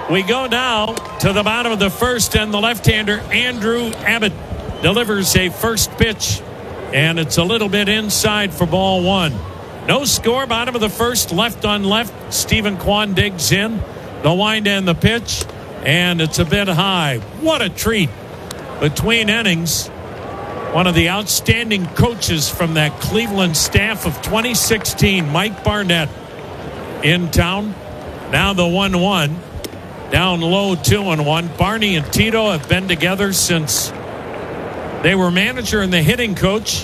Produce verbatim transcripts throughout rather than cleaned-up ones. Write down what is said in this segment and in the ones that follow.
We go now to the bottom of the first, and the left-hander Andrew Abbott delivers a first pitch, and it's a little bit inside for ball one. No score, bottom of the first, left on left. Stephen Kwan digs in, the wind and the pitch, and it's a bit high. What a treat. Between innings, one of the outstanding coaches from that Cleveland staff of twenty sixteen, Mike Barnett, in town. Now the one one. Down low, two and one. Barney and Tito have been together since they were manager and the hitting coach.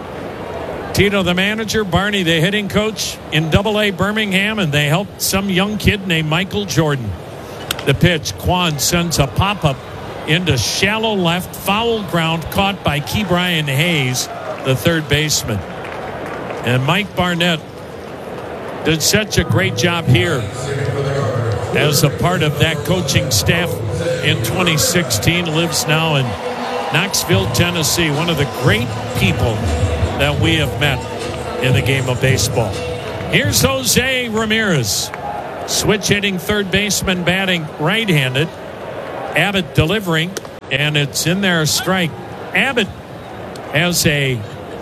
Tito the manager, Barney the hitting coach in Double A Birmingham, and they helped some young kid named Michael Jordan. The pitch, Kwan sends a pop-up into shallow left, foul ground caught by Key Brian Hayes, the third baseman. And Mike Barnett did such a great job here as a part of that coaching staff in twenty sixteen. Lives now in Knoxville, Tennessee. One of the great people that we have met in the game of baseball. Here's Jose Ramirez. Switch hitting third baseman, batting right-handed. Abbott delivering, and it's in there, a strike. Abbott has a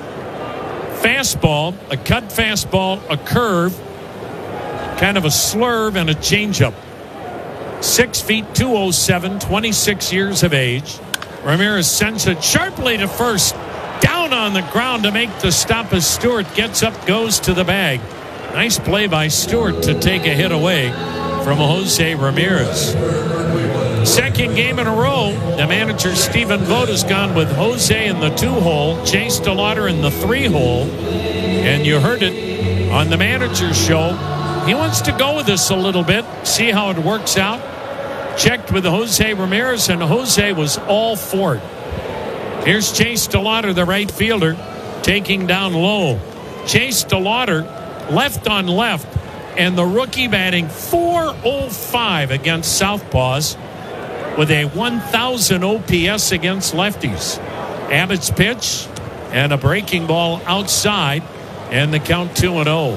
fastball, a cut fastball, a curve, kind of a slurve, and a changeup. Six feet, two oh seven, twenty-six years of age. Ramirez sends it sharply to first. Down on the ground to make the stop as Stewart gets up, goes to the bag. Nice play by Stewart to take a hit away from Jose Ramirez. Second game in a row, the manager Stephen Vogt has gone with Jose in the two-hole, Chase DeLauder in the three-hole. And you heard it on the manager's show. He wants to go with this a little bit, see how it works out. Checked with Jose Ramirez, and Jose was all for it. Here's Chase DeLauder, the right fielder, taking down low. Chase DeLauder, left on left, and the rookie batting four oh five against southpaws with a one thousand O P S against lefties. Abbott's pitch and a breaking ball outside, and the count two and oh.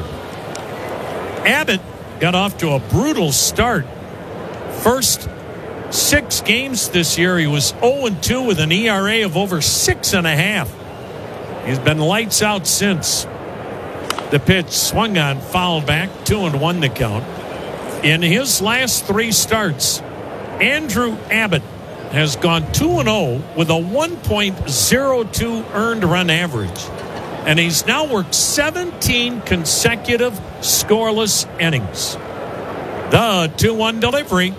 Abbott got off to a brutal start. First six games this year, he was oh and two with an E R A of over six and a half. He's been lights out since. The pitch swung on, fouled back, two and one the count. In his last three starts, Andrew Abbott has gone two and oh with a one point oh two earned run average. And he's now worked seventeen consecutive scoreless innings. The two one delivery.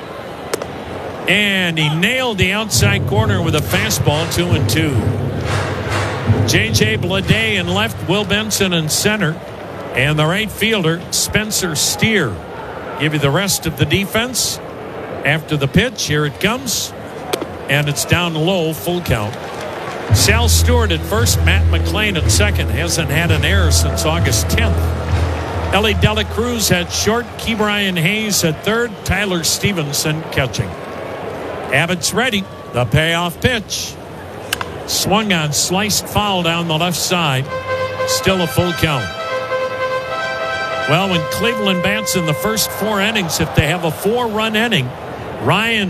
And he nailed the outside corner with a fastball, two and two. J J Bleday in left, Will Benson in center, and the right fielder, Spencer Steer. Give you the rest of the defense. After the pitch, here it comes, and it's down low, full count. Sal Stewart at first, Matt McClain at second. Hasn't had an error since August tenth. Ellie Dela Cruz at short, Key Brian Hayes at third, Tyler Stevenson catching. Abbott's ready. The payoff pitch. Swung on, sliced foul down the left side. Still a full count. Well, when Cleveland bats in the first four innings, if they have a four-run inning, Ryan,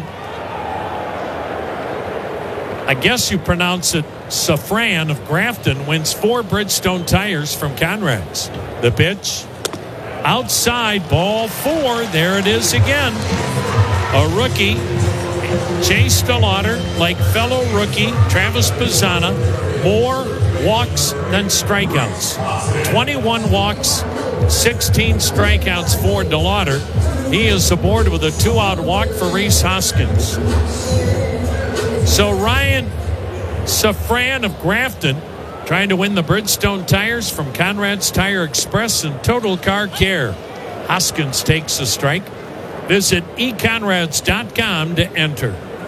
I guess you pronounce it Safran of Grafton, wins four Bridgestone tires from Conrad's. The pitch. Outside, ball four. There it is again. A rookie. Chase DeLauder, like fellow rookie Travis Pizzana, more walks than strikeouts. twenty-one walks, sixteen strikeouts for DeLauder. He is aboard with a two-out walk for Rhys Hoskins. So Ryan Safran of Grafton trying to win the Bridgestone tires from Conrad's Tire Express and Total Car Care. Hoskins takes a strike. Visit e conrads dot com to enter.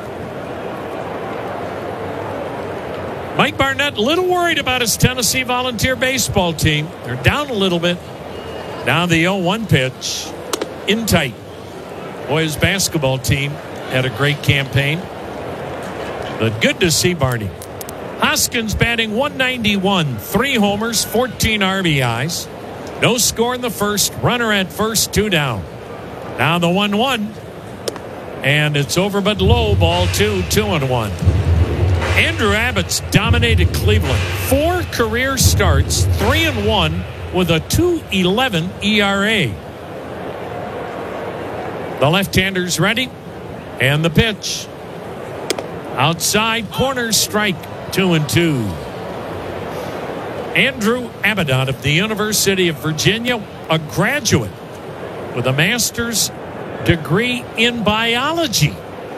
Mike Barnett, a little worried about his Tennessee Volunteer baseball team. They're down a little bit. Now the oh one pitch. In tight. Boy, his basketball team had a great campaign. But good to see Barney. Hoskins batting one ninety-one. Three homers, fourteen R B Is. No score in the first. Runner at first, two down. Now the one one. And it's over but low, ball two, two and one. Andrew Abbott's dominated Cleveland. Four career starts, three and one with a two eleven E R A. The left-hander's ready. And the pitch. Outside corner strike, two and two. Andrew Abbott out of the University of Virginia, a graduate with a master's degree in biology.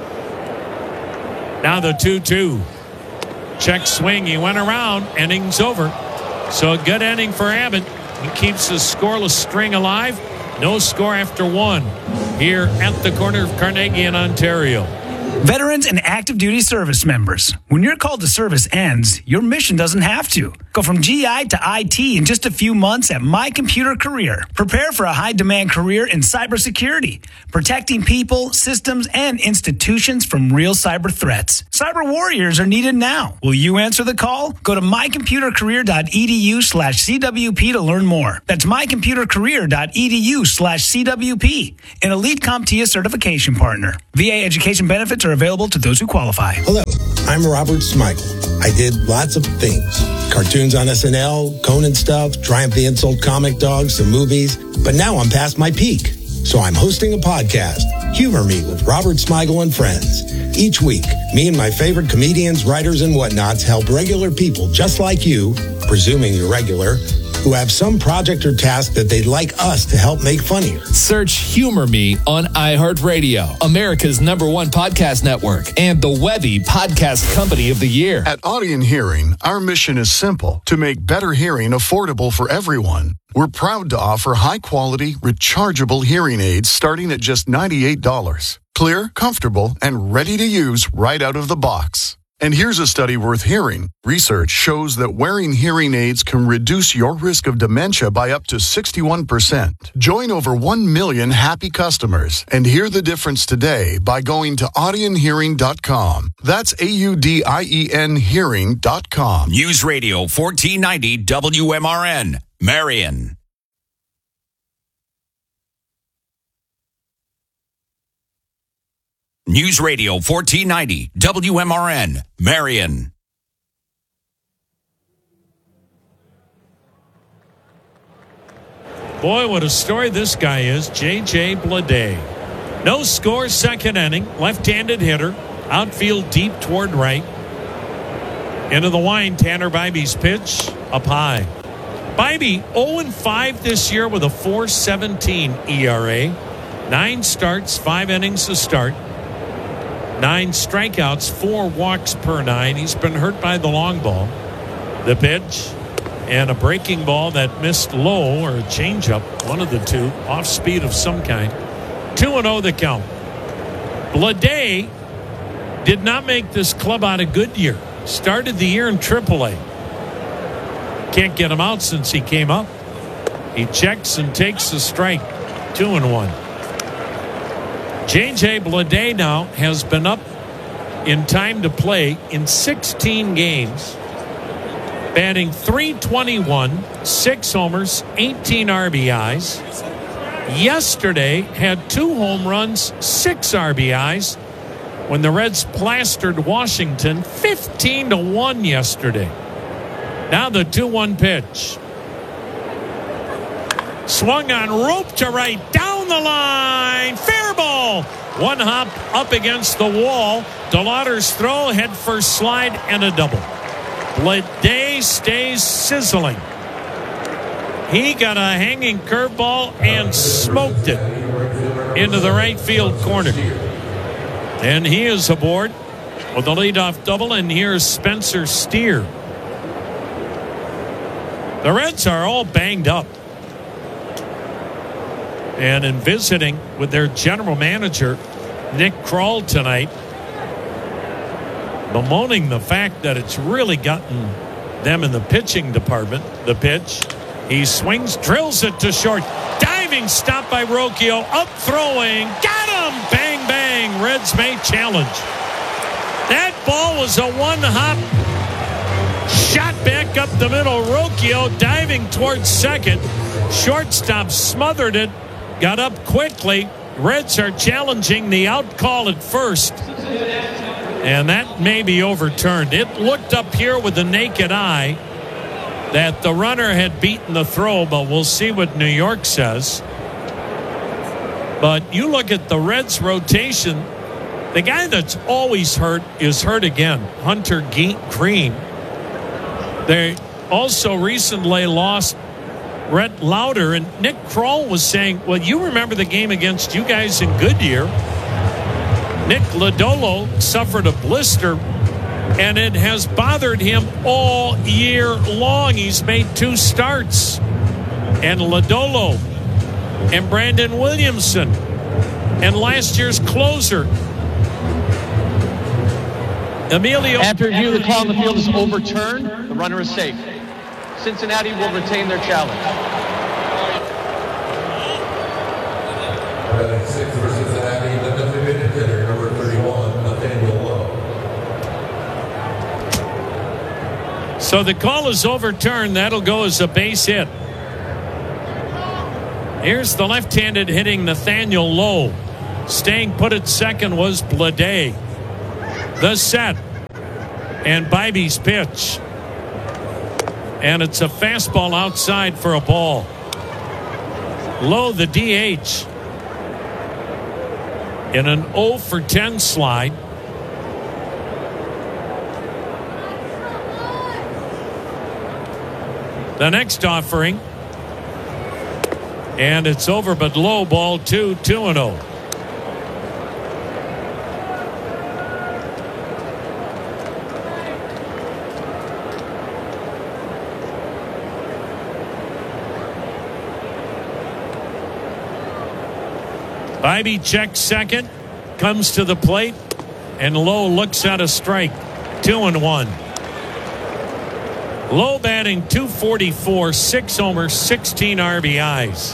Now the two two. Check swing. He went around. Innings over. So a good inning for Abbott. He keeps the scoreless string alive. No score after one here at the corner of Carnegie in Ontario. Veterans and active duty service members, when your call to service ends, your mission doesn't have to. Go from G I to I T in just a few months at My Computer Career. Prepare for a high-demand career in cybersecurity, protecting people, systems, and institutions from real cyber threats. Cyber warriors are needed now. Will you answer the call? Go to mycomputercareer.edu slash CWP to learn more. That's mycomputercareer.edu slash CWP, an Elite CompTIA certification partner. V A education benefits are available to those who qualify. Hello, I'm Robert Smigel. I did lots of things. Cartoons on S N L, Conan stuff, Triumph the Insult comic dogs, some movies. But now I'm past my peak. So I'm hosting a podcast, Humor Me with Robert Smigel and Friends. Each week, me and my favorite comedians, writers, and whatnots help regular people just like you, presuming you're regular, who have some project or task that they'd like us to help make funnier. Search Humor Me on iHeartRadio, America's number one podcast network, and the Webby Podcast Company of the Year. At Audion Hearing, our mission is simple: to make better hearing affordable for everyone. We're proud to offer high-quality, rechargeable hearing aids starting at just ninety-eight dollars. Clear, comfortable, and ready to use right out of the box. And here's a study worth hearing. Research shows that wearing hearing aids can reduce your risk of dementia by up to sixty-one percent. Join over one million happy customers and hear the difference today by going to audion hearing dot com. That's A U D I E N hearing dot com. News Radio fourteen ninety W M R N, Marion. News Radio fourteen ninety W M R N, Marion. Boy, what a story this guy is, J J Bleday. No score, second inning, left-handed hitter, outfield deep toward right. Into the wind, Tanner Bybee's pitch, up high. Bybee oh and five this year with a four seventeen E R A. Nine starts, five innings to start. Nine strikeouts, four walks per nine. He's been hurt by the long ball. The pitch and a breaking ball that missed low, or a changeup, one of the two, off speed of some kind. two and oh the count. Bleday did not make this club out a good year. Started the year in triple A. Can't get him out since he came up. He checks and takes the strike. two and one. J J Bleday now has been up in time to play in sixteen games, batting three twenty-one, six homers, eighteen R B Is. Yesterday had two home runs, six R B Is when the Reds plastered Washington fifteen to one yesterday. Now the two one pitch. Swung on, rope to right, down the line, fair ball. One hop up against the wall. DeLauder's throw, head first slide, and a double. Bleday stays sizzling. He got a hanging curveball and smoked it into the right field corner. And he is aboard with a leadoff double, and here's Spencer Steer. The Reds are all banged up. And in visiting with their general manager, Nick Krall, tonight, bemoaning the fact that it's really gotten them in the pitching department. The pitch, he swings, drills it to short. Diving stop by Rocchio, up throwing, got him! Bang, bang, Reds may challenge. That ball was a one-hop shot back up the middle. Rocchio diving towards second. Shortstop smothered it. Got up quickly. Reds are challenging the out call at first, and that may be overturned. It looked up here with the naked eye that the runner had beaten the throw, but we'll see what New York says. But you look at the Reds' rotation, the guy that's always hurt is hurt again, Hunter Green. They also recently lost Rhett Lauder, and Nick Kroll was saying, well, you remember the game against you guys in Goodyear. Nick Lodolo suffered a blister, and it has bothered him all year long. He's made two starts. And Lodolo and Brandon Williamson and last year's closer, Emilio. After review, the call on the field is overturned. The runner is safe. Cincinnati will retain their challenge. Six for Cincinnati, the designated hitter, number thirty-one, Nathaniel Lowe. So the call is overturned. That'll go as a base hit. Here's the left-handed hitting Nathaniel Lowe. Staying put at second was Blade. The set. And Bibey's pitch. And it's a fastball outside for a ball. Lowe, the D H. In an oh for ten slide. The next offering. And it's over, but low, ball two, two and oh. Bibey checks second, comes to the plate, and Lowe looks at a strike. Two and one. Lowe batting two forty-four, six homers, sixteen R B Is.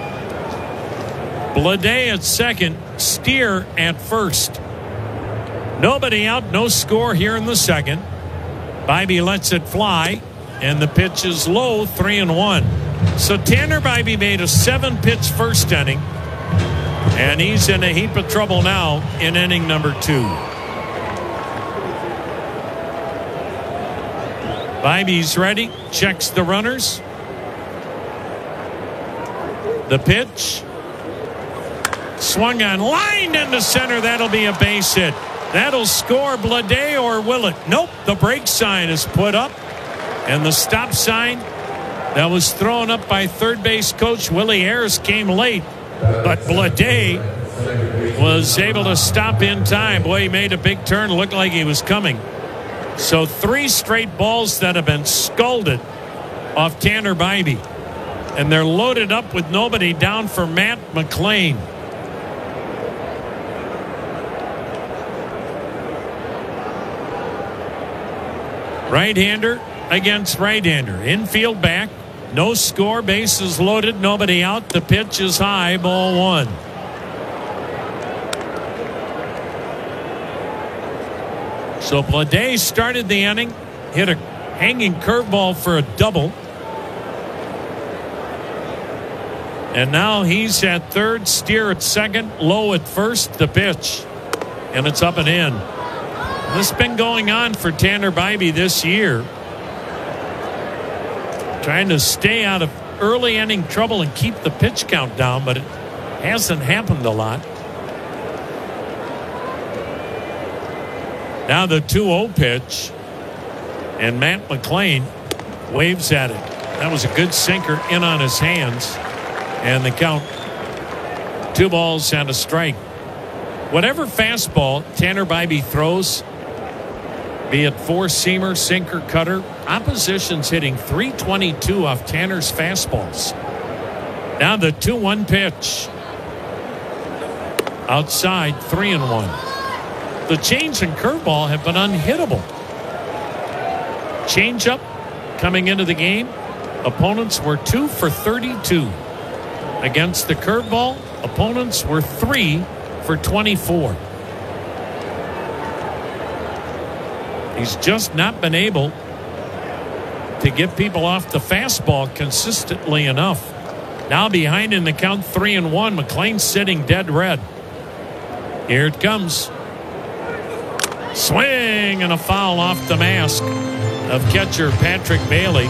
Blade at second, Steer at first. Nobody out, no score here in the second. Bibey lets it fly, and the pitch is low, three and one. So Tanner Bibey made a seven-pitch first inning, and he's in a heap of trouble now in inning number two. Bibey's ready, checks the runners. The pitch. Swung on, lined into center. That'll be a base hit. That'll score Blade, or will it? Nope, the break sign is put up. And the stop sign that was thrown up by third base coach Willie Ayers came late. But Blade was able to stop in time. Boy, he made a big turn. Looked like he was coming. So three straight balls that have been scalded off Tanner Bibey. And they're loaded up with nobody down for Matt McLain. Right-hander against right-hander. Infield back. No score. Bases loaded. Nobody out. The pitch is high. Ball one. So Blade started the inning. Hit a hanging curveball for a double. And now he's at third. Steer at second. Lowe at first. The pitch. And it's up and in. This has been going on for Tanner Bibey this year. Trying to stay out of early inning trouble and keep the pitch count down, but it hasn't happened a lot. Now the two oh pitch, and Matt McLain waves at it. That was a good sinker in on his hands, and the count, two balls and a strike. Whatever fastball Tanner Bibey throws, be it four-seamer, sinker, cutter, opposition's hitting three twenty-two off Tanner's fastballs. Now the two one pitch. Outside, three and one. The change and curveball have been unhittable. Changeup coming into the game. Opponents were two for thirty-two. Against the curveball, opponents were three for twenty-four. He's just not been able to get people off the fastball consistently enough. Now behind in the count, three and one. McLean sitting dead red. Here it comes. Swing and a foul off the mask of catcher Patrick Bailey.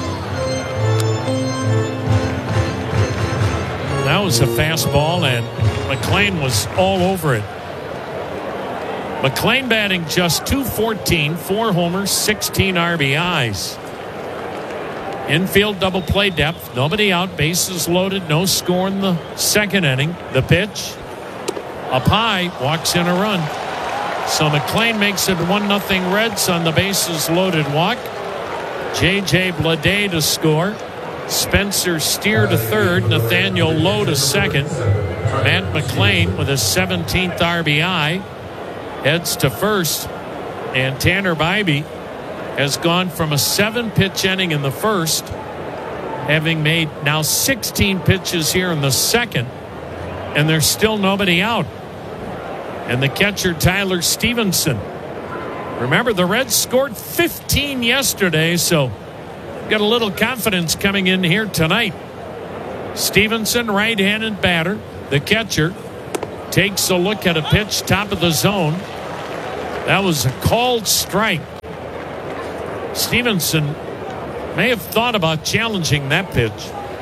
That was a fastball, and McLean was all over it. McLean batting just two fourteen, four homers, sixteen R B Is. Infield double play depth, nobody out, bases loaded, no score in the second inning. The pitch, up high, walks in a run. So McLean makes it one nothing Reds on the bases loaded walk. J J Bleday to score. Spencer Steer to third. Nathaniel Lowe to second. Matt McLean with his seventeenth R B I heads to first. And Tanner Bybee has gone from a seven-pitch inning in the first, having made now sixteen pitches here in the second, and there's still nobody out. And the catcher, Tyler Stevenson. Remember, the Reds scored fifteen yesterday, so got a little confidence coming in here tonight. Stevenson, right-handed batter. The catcher takes a look at a pitch, top of the zone. That was a called strike. Stevenson may have thought about challenging that pitch.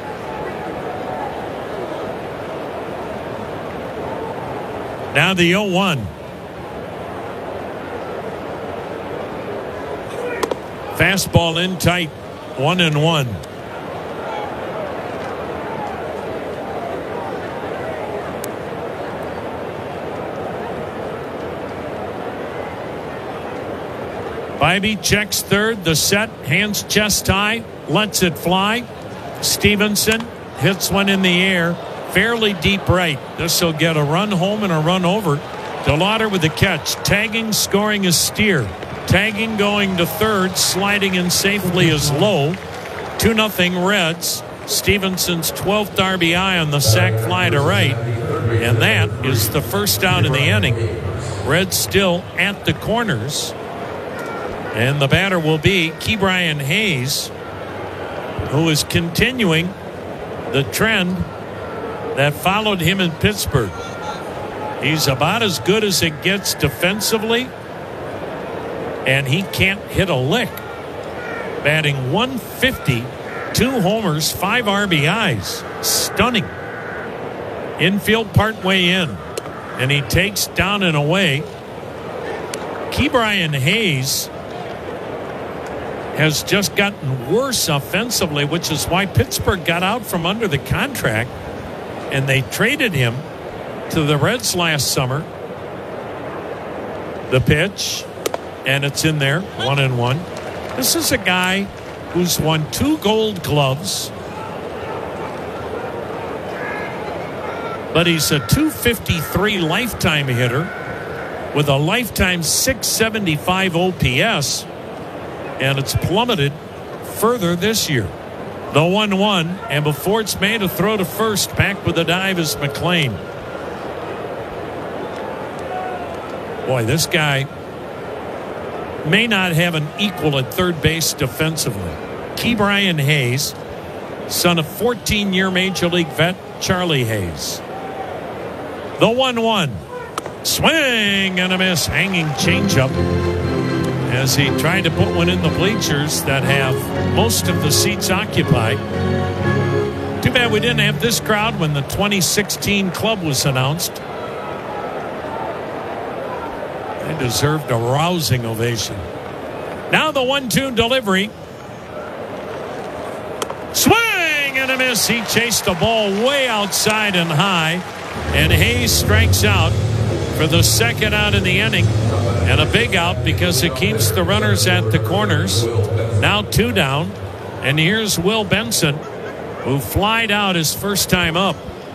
Now the oh one. Fastball in tight. One and one. Bybee checks third. The set, hands chest high, lets it fly. Stevenson hits one in the air, fairly deep right. This will get a run home and a run over. DeLauder with the catch. Tagging, scoring is Steer. Tagging going to third, sliding in safely is Lowe. two nothing Reds. Stevenson's twelfth R B I on the sac fly to right. And that is the first out in the inning. Reds still at the corners. And the batter will be Ke'Bryan Hayes, who is continuing the trend that followed him in Pittsburgh. He's about as good as it gets defensively, and he can't hit a lick. Batting one fifty, two homers, five R B Is. Stunning. Infield partway in, and he takes down and away. Ke'Bryan Hayes has just gotten worse offensively, which is why Pittsburgh got out from under the contract, and they traded him to the Reds last summer. The pitch, and it's in there, one and one. This is a guy who's won two Gold Gloves, but he's a two fifty-three lifetime hitter with a lifetime six seventy-five O P S, and it's plummeted further this year. The one one, and before it's made a throw to first, back with a dive is McLean. Boy, this guy may not have an equal at third base defensively. Ke'Bryan Hayes, son of fourteen-year Major League vet Charlie Hayes. The one one. Swing and a miss. Hanging changeup as he tried to put one in the bleachers that have most of the seats occupied. Too bad we didn't have this crowd when the twenty sixteen club was announced. They deserved a rousing ovation. Now the one two delivery. Swing and a miss. He chased the ball way outside and high, and Hayes strikes out for the second out in the inning, and a big out because it keeps the runners at the corners. Now two down, and here's Will Benson, who flied out his first time up.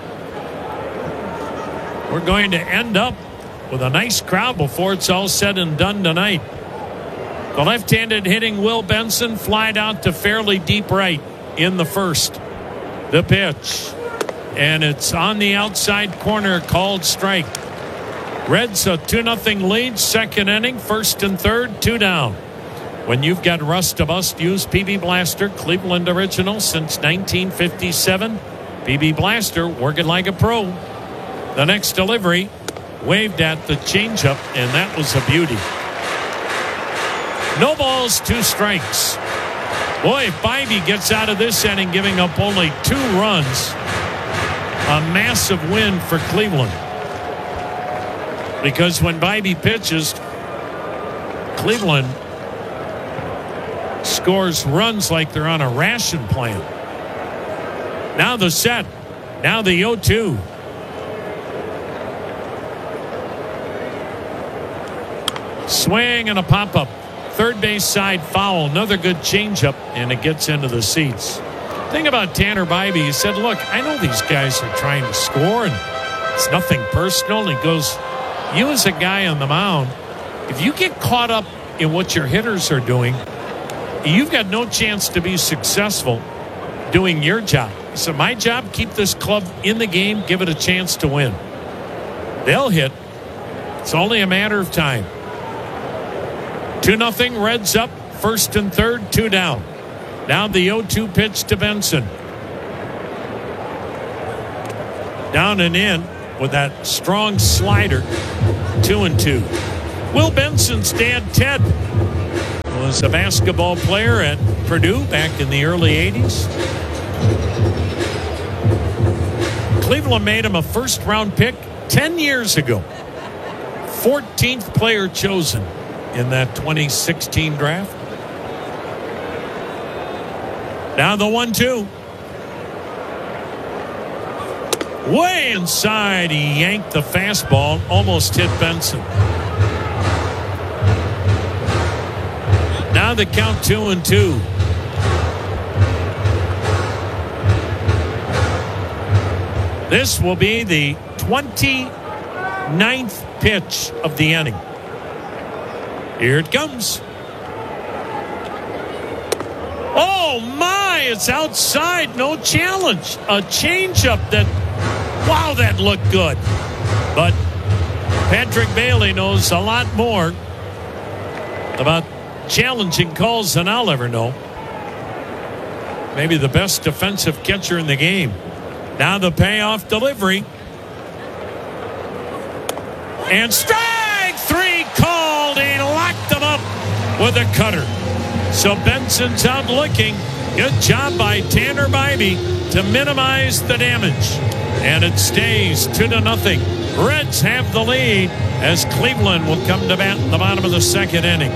We're going to end up with a nice crowd before it's all said and done tonight. The left-handed hitting Will Benson flied out to fairly deep right in the first. The pitch, and it's on the outside corner, called strike. Reds a two nothing lead, second inning, first and third, two down. When you've got Rust to Bust, use P B Blaster, Cleveland original since nineteen fifty-seven. P B Blaster working like a pro. The next delivery waved at the changeup, and that was a beauty. No balls, two strikes. Boy, if Bybee gets out of this inning giving up only two runs, a massive win for Cleveland. Because when Bybee pitches, Cleveland scores runs like they're on a ration plan. Now the set. Now the oh two. Swing and a pop-up. Third base side foul. Another good changeup, and it gets into the seats. Thing about Tanner Bybee, he said, look, I know these guys are trying to score, and it's nothing personal. And he goes, you as a guy on the mound, if you get caught up in what your hitters are doing, you've got no chance to be successful doing your job. So my job, keep this club in the game, give it a chance to win. They'll hit. It's only a matter of time. two nothing, Reds up, first and third, two down. Now the oh two pitch to Benson. Down and in with that strong slider, two and two. Will Benson's dad, Ted, was a basketball player at Purdue back in the early eighties. Cleveland made him a first-round pick ten years ago. fourteenth player chosen in that twenty sixteen draft. Now the one two. Way inside, he yanked the fastball, almost hit Benson. Now the count two and two. This will be the twenty-ninth pitch of the inning. Here it comes. Oh my, it's outside, no challenge. A changeup that, wow, that looked good. But Patrick Bailey knows a lot more about challenging calls than I'll ever know. Maybe the best defensive catcher in the game. Now the payoff delivery. And strike three called. He locked them up with a cutter. So Benson's out looking. Good job by Tanner Bybee to minimize the damage. And it stays two to nothing. Reds have the lead as Cleveland will come to bat in the bottom of the second inning.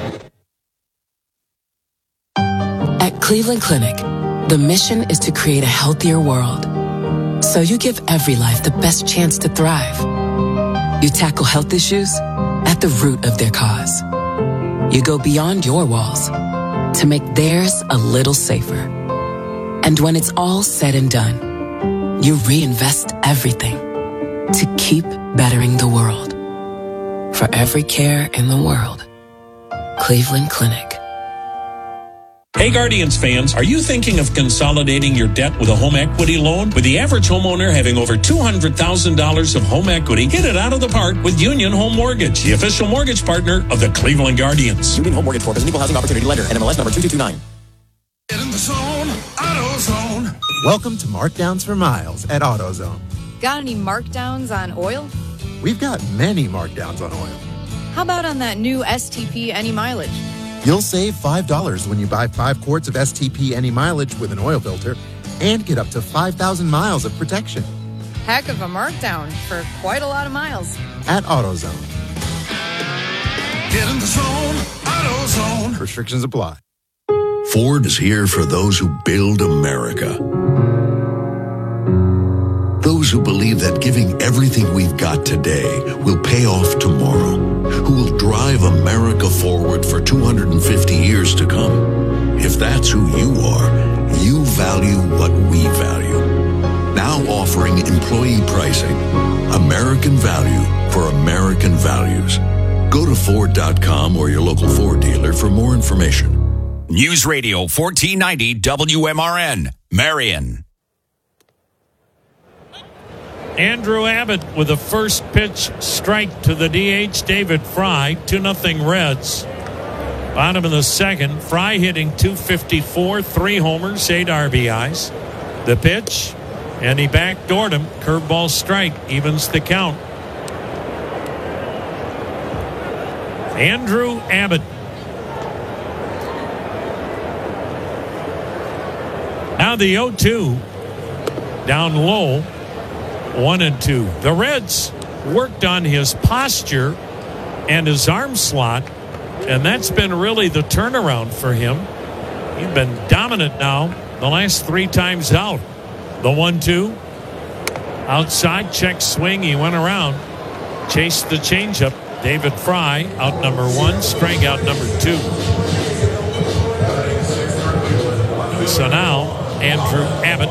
At Cleveland Clinic, the mission is to create a healthier world. So you give every life the best chance to thrive. You tackle health issues at the root of their cause. You go beyond your walls to make theirs a little safer. And when it's all said and done, you reinvest everything to keep bettering the world. For every care in the world, Cleveland Clinic. Hey Guardians fans, are you thinking of consolidating your debt with a home equity loan? With the average homeowner having over two hundred thousand dollars of home equity, hit it out of the park with Union Home Mortgage, the official mortgage partner of the Cleveland Guardians. Union Home Mortgage Corp is an equal housing opportunity lender, N M L S number two two two nine. Get in the zone, AutoZone. Welcome to Markdowns for Miles at AutoZone. Got any markdowns on oil? We've got many markdowns on oil. How about on that new S T P Any Mileage? You'll save five dollars when you buy five quarts of S T P Any Mileage with an oil filter and get up to five thousand miles of protection. Heck of a markdown for quite a lot of miles. At AutoZone. Get in the zone, AutoZone. Restrictions apply. Ford is here for those who build America. Those who believe that giving everything we've got today will pay off tomorrow. Who will drive America forward for two hundred fifty years to come. If that's who you are, you value what we value. Now offering employee pricing. American value for American values. Go to Ford dot com or your local Ford dealer for more information. News Radio fourteen ninety W M R N, Marion. Andrew Abbott with a first pitch strike to the D H, David Fry. two nothing Reds. Bottom of the second. Fry hitting two fifty-four, three homers, eight R B Is. The pitch, And he backdoored him. Curveball strike evens the count. Andrew Abbott. Now the oh two. Down low. One and two. The Reds worked on his posture and his arm slot, and that's been really the turnaround for him. He's been dominant now the last three times out. The one two. Outside, check swing. He went around. Chased the changeup. David Fry, out number one. Strikeout number two. So now, Andrew Abbott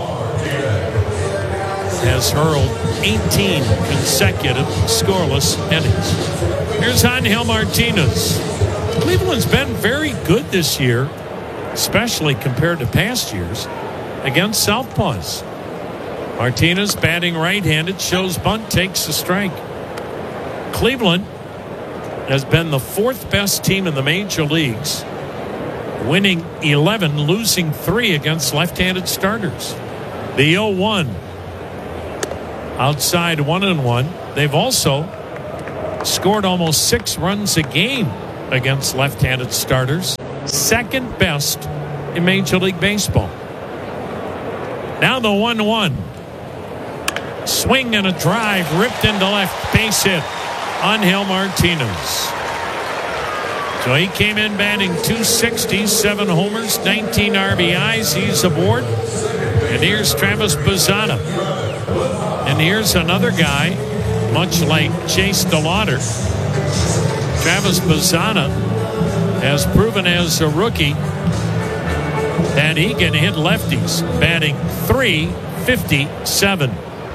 has hurled eighteen consecutive scoreless innings. Here's Angel Martinez. Cleveland's been very good this year, especially compared to past years, against southpaws. Martinez batting right-handed, shows bunt, takes a strike. Cleveland has been the fourth best team in the major leagues, winning eleven, losing three against left-handed starters. The oh one. Outside one and one. They've also scored almost six runs a game against left-handed starters. Second best in Major League Baseball. Now the one one. Swing and a drive ripped into left. Base hit. Angel Martinez. So he came in batting two sixty, seven homers, nineteen R B Is. He's aboard. And here's Travis Bazzana. And here's another guy, much like Chase DeLauder. Travis Bazzana has proven as a rookie that he can hit lefties, batting three fifty-seven.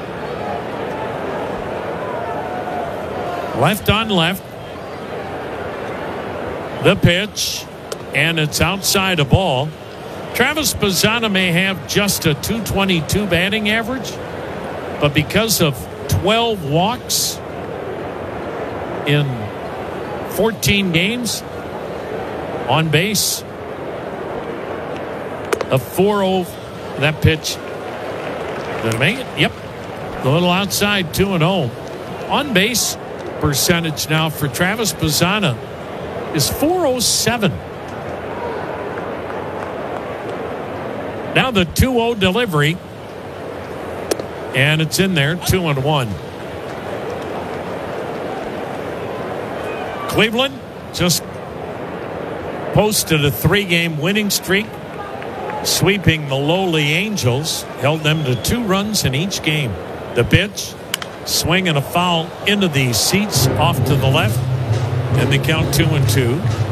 Left on left. The pitch, and it's outside a ball. Travis Bazzana may have just a two twenty-two batting average, but because of twelve walks in fourteen games, on base, a four oh. That pitch, did it make it? Yep. A little outside, two and oh. On base percentage now for Travis Bazzana is four oh seven. Now the two oh delivery, and it's in there, two and one. Cleveland just posted a three-game winning streak, sweeping the lowly Angels, held them to two runs in each game. The pitch, swing and a foul into the seats off to the left, and they count two and two.